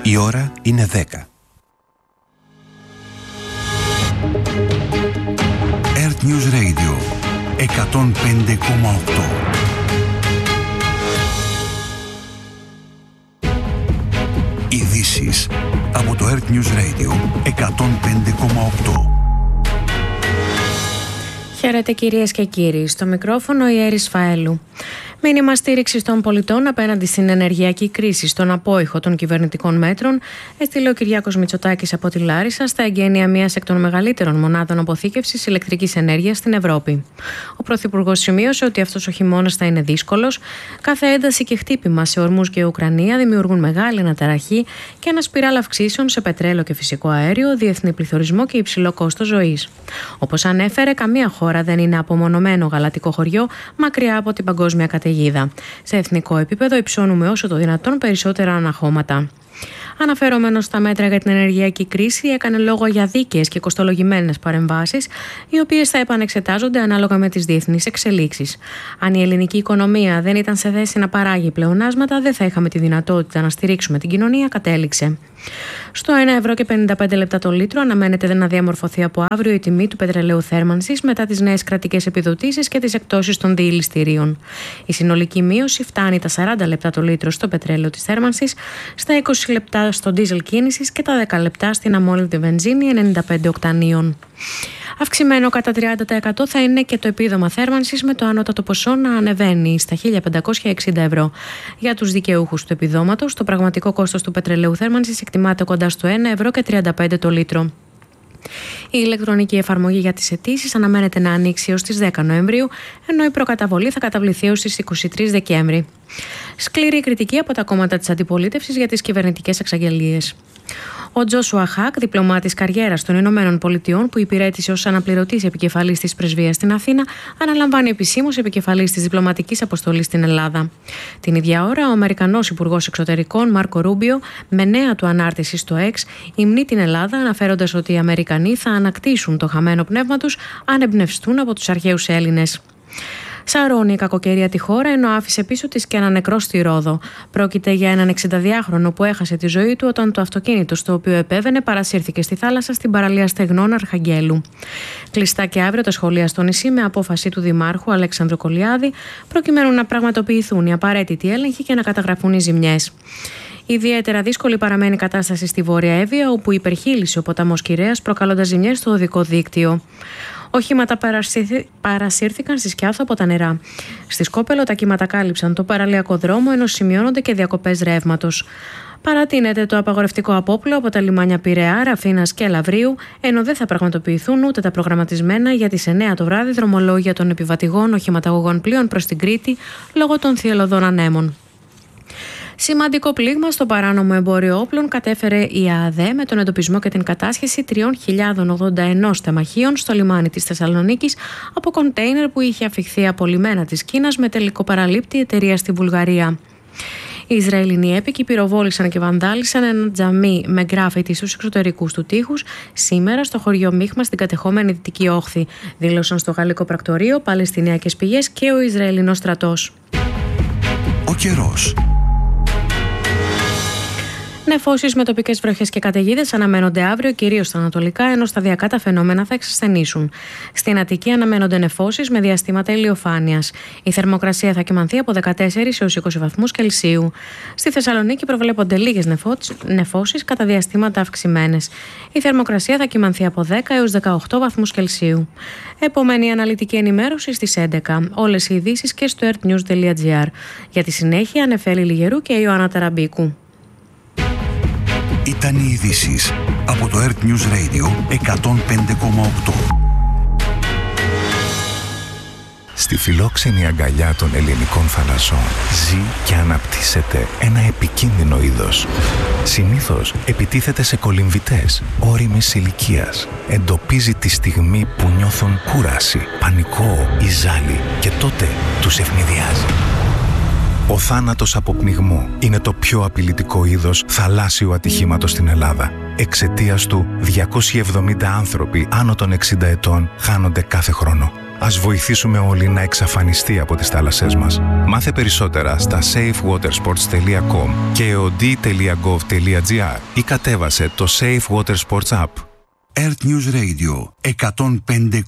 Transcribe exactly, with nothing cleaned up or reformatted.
Η ώρα είναι δέκα. Earth News Radio εκατόν πέντε κόμμα οκτώ. Ειδήσεις από το Earth News Radio εκατόν πέντε κόμμα οκτώ. Χαίρετε κυρίες και κύριοι, στο μικρόφωνο η Έρης Φαέλου. Μήνυμα στήριξης των πολιτών απέναντι στην ενεργειακή κρίση, στον απόϊχο των κυβερνητικών μέτρων, έστειλε ο Κυριάκος Μητσοτάκης από τη Λάρισα στα εγγένεια μιας εκ των μεγαλύτερων μονάδων αποθήκευσης ηλεκτρικής ενέργειας στην Ευρώπη. Ο Πρωθυπουργός σημείωσε ότι αυτός ο χειμώνας θα είναι δύσκολος. Κάθε ένταση και χτύπημα σε ορμούς και Ουκρανία δημιουργούν μεγάλη αναταραχή και ένα σπιράλ αυξήσεων σε πετρέλαιο και φυσικό αέριο, διεθνή πληθωρισμό και υψηλό κόστος ζωής. Όπως ανέφερε, καμία χώρα δεν είναι απομονωμένο γαλατικό χωριό μακριά από την παγκόσμια καταιγίδα. Σε εθνικό επίπεδο υψώνουμε όσο το δυνατόν περισσότερα αναχώματα. Αναφερόμενος στα μέτρα για την ενεργειακή κρίση, έκανε λόγο για δίκαιες και κοστολογημένες παρεμβάσεις, οι οποίες θα επανεξετάζονται ανάλογα με τις διεθνείς εξελίξεις. Αν η ελληνική οικονομία δεν ήταν σε θέση να παράγει πλεονάσματα, δεν θα είχαμε τη δυνατότητα να στηρίξουμε την κοινωνία, κατέληξε. Στο ένα ευρώ και πενήντα πέντε λεπτά το λίτρο αναμένεται να διαμορφωθεί από αύριο η τιμή του πετρελαίου θέρμανσης μετά τις νέες κρατικές επιδοτήσεις και τις εκτόσεις των διηληστηρίων. Η συνολική μείωση φτάνει τα σαράντα λεπτά το λίτρο στο πετρέλαιο της θέρμανσης, στα είκοσι λεπτά στο ντίζελ κίνησης και τα δέκα λεπτά στην αμόλυντη βενζίνη ενενήντα πέντε οκτανίων. Αυξημένο κατά τριάντα τοις εκατό θα είναι και το επίδομα θέρμανσης, με το ανώτατο ποσό να ανεβαίνει στα χίλια πεντακόσια εξήντα ευρώ. Για τους δικαιούχους του επιδόματος, το πραγματικό κόστος του πετρελαίου θέρμανσης εκτιμάται κοντά στο ένα ευρώ και τριάντα πέντε το λίτρο. Η ηλεκτρονική εφαρμογή για τις αιτήσεις αναμένεται να ανοίξει ως τις δέκα Νοεμβρίου, ενώ η προκαταβολή θα καταβληθεί ως τις είκοσι τρεις Δεκέμβρη. Σκληρή κριτική από τα κόμματα της αντιπολίτευσης για τις κυβερνητικές εξαγγελίες. Ο Τζόσουα Χακ, διπλωμάτης καριέρας των Ηνωμένων Πολιτειών που υπηρέτησε ως αναπληρωτής επικεφαλής της πρεσβείας στην Αθήνα, αναλαμβάνει επισήμως επικεφαλής της διπλωματικής αποστολής στην Ελλάδα. Την ίδια ώρα, ο Αμερικανός Υπουργός Εξωτερικών Μάρκο Ρούμπιο, με νέα του ανάρτηση στο X, υμνεί την Ελλάδα, αναφέροντας ότι οι Αμερικανοί θα ανακτήσουν το χαμένο πνεύμα τους αν εμπνευστούν από τους αρχαίους Έλληνες. Σαρώνει η κακοκαιρία τη χώρα, ενώ άφησε πίσω της και ένα νεκρό στη Ρόδο. Πρόκειται για έναν εξηνταδυάχρονο που έχασε τη ζωή του όταν το αυτοκίνητο στο οποίο επέβαινε παρασύρθηκε στη θάλασσα στην παραλία Στεγνών Αρχαγγέλου. Κλειστά και αύριο τα σχολεία στο νησί με απόφαση του Δημάρχου Αλέξανδρου Κολιάδη, προκειμένου να πραγματοποιηθούν οι απαραίτητοι έλεγχοι και να καταγραφούν οι ζημιές. Ιδιαίτερα δύσκολη παραμένει η κατάσταση στη Βόρεια Εύβοια, όπου υπερχείλησε ο ποταμός Κυρέας, προκαλώντας ζημιές στο οδικό δίκτυο. Οχήματα παρασύρθηκαν στη Σκιάθο από τα νερά. Στη Σκόπελο τα κύματα κάλυψαν το παραλιακό δρόμο, ενώ σημειώνονται και διακοπές ρεύματος. Παρατείνεται το απαγορευτικό απόπλαιο από τα λιμάνια Πειραιά, Ραφίνας και Λαβρίου, ενώ δεν θα πραγματοποιηθούν ούτε τα προγραμματισμένα για τις εννέα το βράδυ δρομολόγια των επιβατηγών οχηματαγωγών πλοίων προς την Κρήτη λόγω των θυελλωδών ανέμων. Σημαντικό πλήγμα στο παράνομο εμπόριο όπλων κατέφερε η ΑΑΔΕ με τον εντοπισμό και την κατάσχεση τριών χιλιάδων ογδόντα ένα τεμαχίων στο λιμάνι της Θεσσαλονίκης από κοντέινερ που είχε αφιχθεί από λιμένα της Κίνας με τελικό παραλήπτη εταιρεία στη Βουλγαρία. Οι Ισραηλινοί έπικοι πυροβόλησαν και βανδάλισαν ένα τζαμί με γκράφιτι στους εξωτερικούς του τοίχους σήμερα στο χωριό Μίχμα στην κατεχόμενη Δυτική Όχθη, δήλωσαν στο Γαλλικό Πρακτορείο Παλαιστινιακές πηγές και ο Ισραηλινός στρατός. Ο καιρός. Νεφώσεις με τοπικές βροχές και καταιγίδες αναμένονται αύριο, κυρίως στα ανατολικά, ενώ σταδιακά τα φαινόμενα θα εξασθενήσουν. Στην Αττική αναμένονται νεφώσεις με διαστήματα ηλιοφάνειας. Η θερμοκρασία θα κυμανθεί από δεκατέσσερις έως είκοσι βαθμούς Κελσίου. Στη Θεσσαλονίκη προβλέπονται λίγες νεφώσεις κατά διαστήματα αυξημένες. Η θερμοκρασία θα κυμανθεί από δέκα έως δεκαοκτώ βαθμούς Κελσίου. Επόμενη αναλυτική ενημέρωση στις έντεκα. Όλες οι ειδήσεις και στο earthnews τελεία gr. Για τη συνέχεια, Νεφέλη Λιγερού και Ιωάννα Ταραμπίκου. Ήταν οι ειδήσεις από το Earth News Radio εκατόν πέντε κόμμα οκτώ. Στη φιλόξενη αγκαλιά των ελληνικών θαλασσών ζει και αναπτύσσεται ένα επικίνδυνο είδος. Συνήθως επιτίθεται σε κολυμβητές ώριμης ηλικίας. Εντοπίζει τη στιγμή που νιώθουν κούραση, πανικό ή ζάλι και τότε τους ευνηδιάζει. Ο θάνατος από πνιγμό είναι το πιο απειλητικό είδος θαλάσσιου ατυχήματος στην Ελλάδα. Εξαιτίας του, διακόσιοι εβδομήντα άνθρωποι άνω των εξήντα ετών χάνονται κάθε χρόνο. Ας βοηθήσουμε όλοι να εξαφανιστεί από τις θάλασσές μας. Μάθε περισσότερα στα safe water sports τελεία com και ο ντι τελεία γκοβ τελεία τζι άρ ή κατέβασε το Safe Water Sports App. Earth News Radio εκατόν πέντε